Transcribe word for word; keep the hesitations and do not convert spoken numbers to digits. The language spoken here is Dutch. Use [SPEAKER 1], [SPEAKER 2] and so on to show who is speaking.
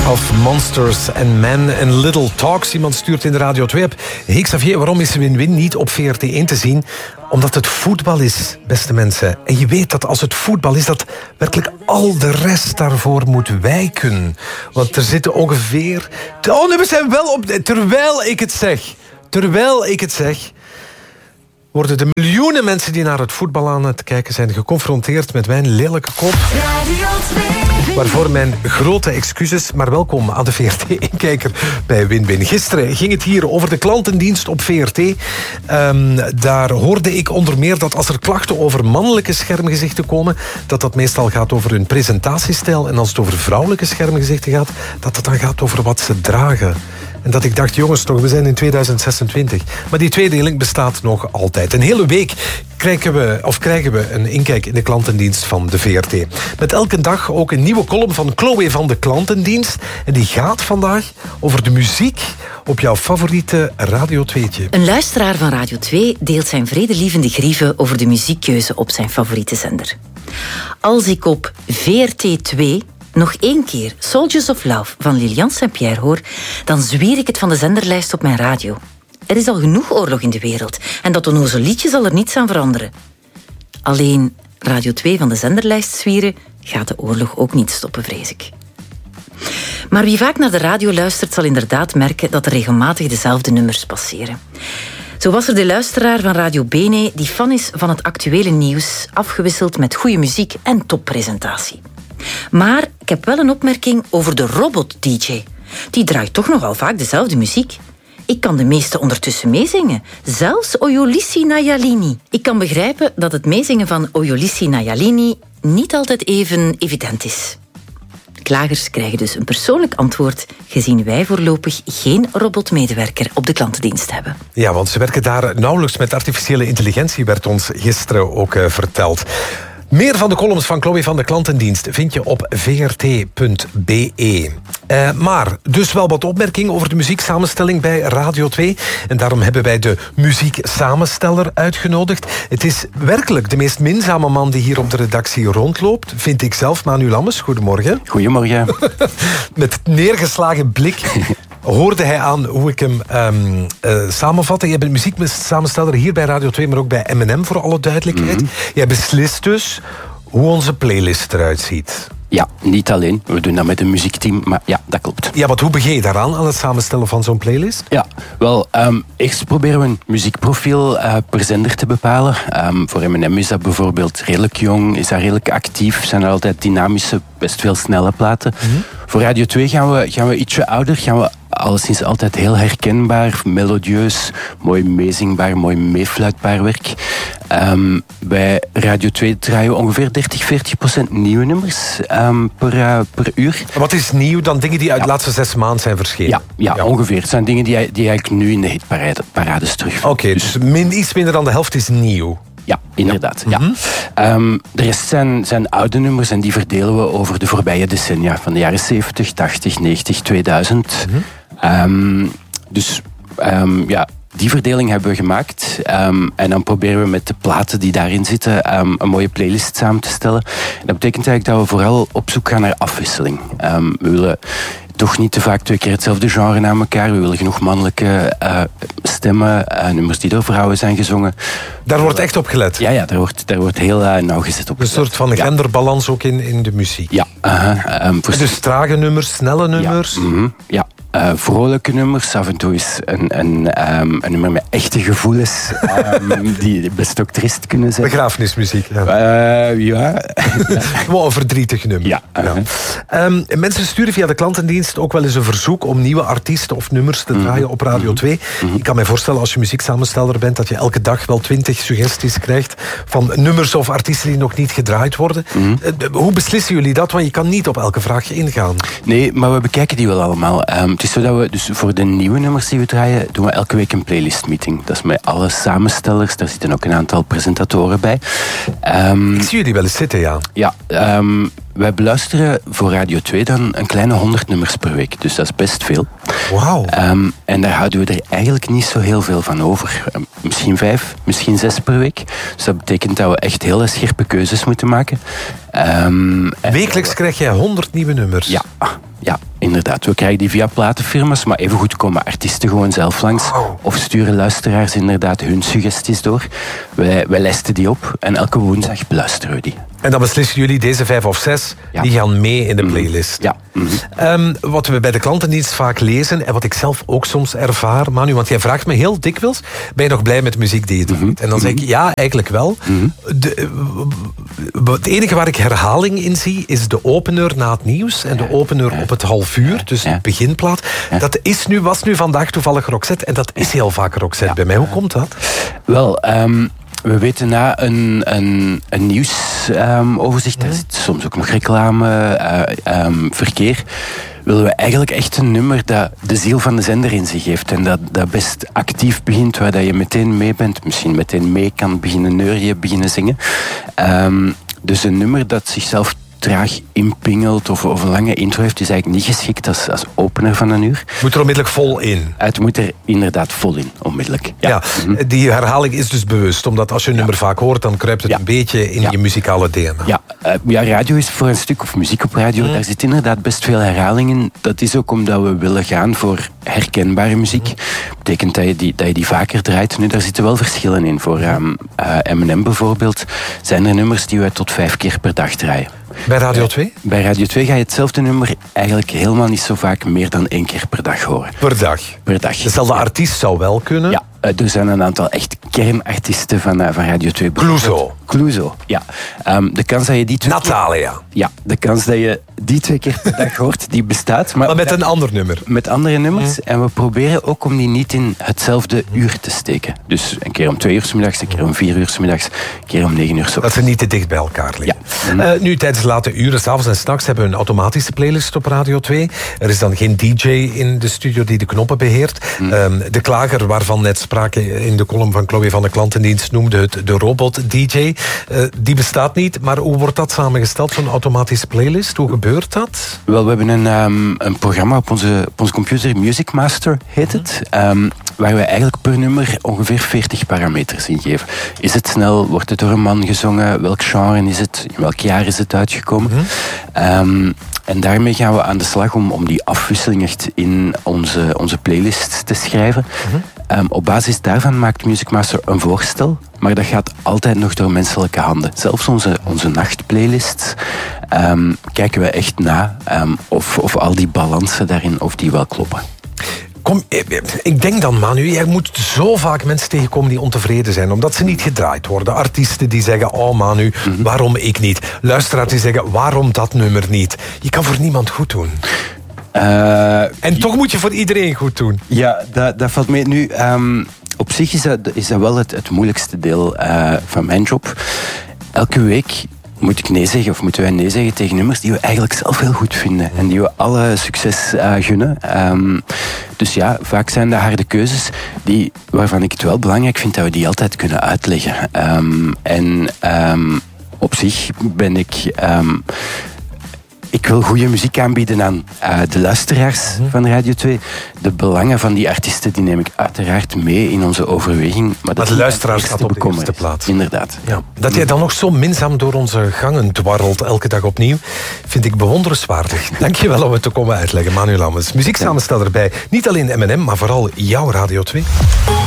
[SPEAKER 1] of Monsters and Men and Little Talks. Iemand stuurt in de Radio twee-app. Hey Xavier, waarom is Win-Win niet op V R T één te zien? Omdat het voetbal is, beste mensen. En je weet dat als het voetbal is, dat werkelijk al de rest daarvoor moet wijken. Want er zitten ongeveer... Oh nee, we zijn wel op... Terwijl ik het zeg... Terwijl ik het zeg... worden de miljoenen mensen die naar het voetbal aan het kijken zijn geconfronteerd met mijn lelijke kop. Waarvoor mijn grote excuses, maar welkom aan de V R T één-kijker bij Win-Win. Gisteren ging het hier over de klantendienst op V R T. Um, daar hoorde ik onder meer dat als er klachten over mannelijke schermgezichten komen, dat dat meestal gaat over hun presentatiestijl. En als het over vrouwelijke schermgezichten gaat, dat het dan gaat over wat ze dragen. En dat ik dacht, jongens toch, we zijn in tweeduizend zesentwintig. Maar die tweedeling bestaat nog altijd. Een hele week krijgen we, of krijgen we een inkijk in de klantendienst van de V R T. Met elke dag ook een nieuwe column van Chloe van de klantendienst. En die gaat vandaag over de muziek op jouw favoriete Radio tweetje.
[SPEAKER 2] Een luisteraar van Radio twee deelt zijn vredelievende grieven over de muziekkeuze op zijn favoriete zender. Als ik op V R T twee... nog één keer Soldiers of Love van Lilian Saint-Pierre hoor, dan zwier ik het van de zenderlijst op mijn radio. Er is al genoeg oorlog in de wereld en dat onnozel liedje zal er niets aan veranderen. Alleen Radio twee van de zenderlijst zwieren gaat de oorlog ook niet stoppen, vrees ik. Maar wie vaak naar de radio luistert zal inderdaad merken dat er regelmatig dezelfde nummers passeren. Zo was er de luisteraar van Radio Bene die fan is van het actuele nieuws, afgewisseld met goede muziek en toppresentatie. Maar ik heb wel een opmerking over de robot-D J. Die draait toch nogal vaak dezelfde muziek. Ik kan de meeste ondertussen meezingen. Zelfs Oyolisi Nayalini. Ik kan begrijpen dat het meezingen van Oyolisi Nayalini niet altijd even evident is. Klagers krijgen dus een persoonlijk antwoord, gezien wij voorlopig geen robotmedewerker op de klantendienst hebben.
[SPEAKER 1] Ja, want ze werken daar nauwelijks met artificiële intelligentie, werd ons gisteren ook uh, verteld. Meer van de columns van Chloe van de klantendienst vind je op v r t punt b e. Uh, maar dus wel wat opmerkingen over de muzieksamenstelling bij Radio twee. En daarom hebben wij de muzieksamensteller uitgenodigd. Het is werkelijk de meest minzame man die hier op de redactie rondloopt. Vind ik zelf, Manu Lammes. Goedemorgen.
[SPEAKER 3] Goedemorgen.
[SPEAKER 1] Met neergeslagen blik hoorde hij aan hoe ik hem um, uh, samenvatte. Jij bent muzieksamensteller hier bij Radio twee, maar ook bij M en M voor alle duidelijkheid. Mm-hmm. Jij beslist dus hoe onze playlist eruit ziet.
[SPEAKER 3] Ja, niet alleen. We doen dat met een muziekteam, maar ja, dat klopt.
[SPEAKER 1] Ja, wat hoe begin je daaraan, aan het samenstellen van zo'n playlist?
[SPEAKER 3] Ja, wel, um, eerst proberen we een muziekprofiel uh, per zender te bepalen. Um, voor M en M is dat bijvoorbeeld redelijk jong, is dat redelijk actief, zijn er altijd dynamische, best veel snelle platen. Mm-hmm. Voor Radio twee gaan we, gaan we ietsje ouder, gaan we alleszins altijd heel herkenbaar, melodieus, mooi meezingbaar, mooi meefluitbaar werk. Um, bij Radio twee draaien we ongeveer dertig, veertig procent nieuwe nummers um, per, uh, per uur.
[SPEAKER 1] Wat is nieuw dan? Dingen die uit
[SPEAKER 3] ja.
[SPEAKER 1] de laatste zes maanden zijn verschenen?
[SPEAKER 3] Ja, ja, ja. ongeveer. Het zijn dingen die, die eigenlijk nu in de hitparades terugvinden.
[SPEAKER 1] Oké, okay, dus, dus min, iets minder dan de helft is nieuw.
[SPEAKER 3] Ja, inderdaad. Ja.
[SPEAKER 1] Mm-hmm.
[SPEAKER 3] Um, de rest zijn, zijn oude nummers en die verdelen we over de voorbije decennia. Van de jaren zeventig, tachtig, negentig, tweeduizend. Mm-hmm. Um, dus um, ja, die verdeling hebben we gemaakt. Um, en dan proberen we met de platen die daarin zitten um, een mooie playlist samen te stellen. En dat betekent eigenlijk dat we vooral op zoek gaan naar afwisseling. Um, we willen toch niet te vaak twee keer hetzelfde genre naar elkaar. We willen genoeg mannelijke uh, stemmen, uh, nummers die door vrouwen zijn gezongen.
[SPEAKER 1] Daar wordt echt op gelet?
[SPEAKER 3] Ja, ja daar, wordt, daar wordt heel uh, nauwgezet op gelet.
[SPEAKER 1] Een soort van genderbalans ook in, in de muziek?
[SPEAKER 3] Ja. Uh-huh, um, voor...
[SPEAKER 1] Dus trage nummers, snelle nummers?
[SPEAKER 3] Ja. Mm-hmm, ja. Uh, vrolijke nummers, af en toe is een, een, um, een nummer met echte gevoelens, um, die best ook trist kunnen zijn.
[SPEAKER 1] Begrafenismuziek. Ja.
[SPEAKER 3] Uh, ja.
[SPEAKER 1] Gewoon een verdrietig nummer.
[SPEAKER 3] Ja. Uh-huh.
[SPEAKER 1] Ja. Um, mensen sturen via de klantendienst ook wel eens een verzoek om nieuwe artiesten of nummers te draaien mm-hmm. op Radio twee. Mm-hmm. Ik kan mij voorstellen, als je muzieksamensteller bent, dat je elke dag wel twintig suggesties krijgt van nummers of artiesten die nog niet gedraaid worden. Mm-hmm. Uh, hoe beslissen jullie dat? Want je kan niet op elke vraag ingaan.
[SPEAKER 3] Nee, maar we bekijken die wel allemaal. Um, Het is zo dat we dus voor de nieuwe nummers die we draaien, doen we elke week een playlistmeeting. Dat is met alle samenstellers, daar zitten ook een aantal presentatoren bij. Um,
[SPEAKER 1] Ik zie jullie wel eens zitten, ja.
[SPEAKER 3] Ja, um, wij beluisteren voor Radio twee dan een kleine honderd nummers per week. Dus dat is best veel.
[SPEAKER 1] Wauw.
[SPEAKER 3] Um, en daar houden we er eigenlijk niet zo heel veel van over. Um, misschien vijf, misschien zes per week. Dus dat betekent dat we echt hele scherpe keuzes moeten maken. Um,
[SPEAKER 1] Wekelijks krijg jij honderd nieuwe nummers?
[SPEAKER 3] Ja, ja, inderdaad. inderdaad. We krijgen die via platenfirma's, maar evengoed komen artiesten gewoon zelf langs. Of sturen luisteraars inderdaad hun suggesties door. Wij, wij lijsten die op en elke woensdag beluisteren we die.
[SPEAKER 1] En dan beslissen jullie, deze vijf of zes, ja. die gaan mee in de playlist.
[SPEAKER 3] Ja. Mm-hmm.
[SPEAKER 1] Um, wat we bij de klantendienst vaak lezen, en wat ik zelf ook soms ervaar, Manu, want jij vraagt me heel dikwijls, ben je nog blij met de muziek die je doet? Mm-hmm. En dan zeg ik, ja, eigenlijk wel. Mm-hmm. De, het enige waar ik herhaling in zie, is de opener na het nieuws en de opener ja. op het half uur, dus ja. de beginplaat. Ja. Dat is nu, was nu vandaag toevallig Roxette, en dat is heel vaak Roxette ja. bij mij. Hoe komt dat?
[SPEAKER 3] Wel, um... we weten na een, een, een nieuwsoverzicht, um, daar zit soms ook nog reclame, uh, um, verkeer, willen we eigenlijk echt een nummer dat de ziel van de zender in zich heeft en dat, dat best actief begint, waar dat je meteen mee bent, misschien meteen mee kan beginnen neurien, beginnen zingen. Um, dus een nummer dat zichzelf traag inpingelt of, of een lange intro heeft, is eigenlijk niet geschikt als, als opener van een uur.
[SPEAKER 1] Moet er onmiddellijk vol in?
[SPEAKER 3] Het moet er inderdaad vol in, onmiddellijk. Ja,
[SPEAKER 1] ja mm-hmm. Die herhaling is dus bewust, omdat als je een ja. nummer vaak hoort, dan kruipt het ja. een beetje in ja. je muzikale D N A.
[SPEAKER 3] Ja. Uh, ja, radio is voor een stuk, of muziek op radio, mm. daar zit inderdaad best veel herhaling in. Dat is ook omdat we willen gaan voor herkenbare muziek. Dat mm. betekent dat je, die, dat je die vaker draait. Nu, daar zitten wel verschillen in. Voor um, uh, M en M bijvoorbeeld zijn er nummers die we tot vijf keer per dag draaien.
[SPEAKER 1] Bij Radio twee?
[SPEAKER 3] Bij Radio twee ga je hetzelfde nummer eigenlijk helemaal niet zo vaak meer dan één keer per dag horen.
[SPEAKER 1] Per dag?
[SPEAKER 3] Per dag.
[SPEAKER 1] Dezelfde artiest zou wel kunnen?
[SPEAKER 3] Ja, er zijn een aantal echt kernartiesten van, uh, van Radio twee.
[SPEAKER 1] Clouseau?
[SPEAKER 3] Clouseau, ja. Um, de kans dat je die twee...
[SPEAKER 1] Natalia?
[SPEAKER 3] Ja, de kans dat je die twee keer per dag hoort, die bestaat. Maar,
[SPEAKER 1] maar met een ander nummer?
[SPEAKER 3] Met andere nummers. Mm. En we proberen ook om die niet in hetzelfde uur te steken. Dus een keer om twee uur 's middags, een keer om vier uur 's middags, een keer om negen uur 's ochtends.
[SPEAKER 1] Dat ze niet te dicht bij elkaar liggen.
[SPEAKER 3] Ja. Mm.
[SPEAKER 1] Uh, nu, tijdens de late uren, 's avonds en 's nachts, hebben we een automatische playlist op Radio twee. Er is dan geen D J in de studio die de knoppen beheert. Mm. Um, de klager waarvan net sprake in de column van Chloe van de Klantendienst noemde het de robot-D J. Uh, die bestaat niet, maar hoe wordt dat samengesteld, zo'n automatische playlist? Hoe gebeurt dat?
[SPEAKER 3] Wel, we hebben een, um, een programma op onze, op onze computer, Music Master heet het, um, waar we eigenlijk per nummer ongeveer veertig parameters in geven. Is het snel? Wordt het door een man gezongen? Welk genre is het? In welk jaar is het uitgekomen? Mm-hmm. Um, en daarmee gaan we aan de slag om, om die afwisseling echt in onze, onze playlist te schrijven. Mm-hmm. Um, op basis daarvan maakt Music Master een voorstel, maar dat gaat altijd nog door menselijke handen. Zelfs onze, onze nachtplaylists um, kijken we echt na um, of, of al die balansen daarin, of die wel kloppen.
[SPEAKER 1] Kom, ik denk dan, Manu, jij moet zo vaak mensen tegenkomen die ontevreden zijn, omdat ze niet gedraaid worden. Artiesten die zeggen, oh Manu, mm-hmm. waarom ik niet? Luisteraars die zeggen, waarom dat nummer niet? Je kan voor niemand goed doen. Uh, en toch moet je voor iedereen goed doen.
[SPEAKER 3] Ja, dat, dat valt mee. Nu, um, op zich is dat, is dat wel het, het moeilijkste deel uh, van mijn job. Elke week moet ik nee zeggen, of moeten wij nee zeggen tegen nummers die we eigenlijk zelf heel goed vinden. En die we alle succes uh, gunnen. Um, dus ja, vaak zijn dat harde keuzes die, waarvan ik het wel belangrijk vind dat we die altijd kunnen uitleggen. Um, en um, op zich ben ik... Um, Ik wil goede muziek aanbieden aan uh, de luisteraars mm-hmm. van Radio twee. De belangen van die artiesten die neem ik uiteraard mee in onze overweging. Maar,
[SPEAKER 1] maar
[SPEAKER 3] dat
[SPEAKER 1] de luisteraars gaat op de eerste plaats.
[SPEAKER 3] Inderdaad.
[SPEAKER 1] Ja. Dat jij dan nog zo minzaam door onze gangen dwarrelt elke dag opnieuw, vind ik bewonderenswaardig. Dank je wel om het te komen uitleggen, Manu Lammens. Muziek samensteller erbij. Niet alleen M en M, maar vooral jouw Radio twee.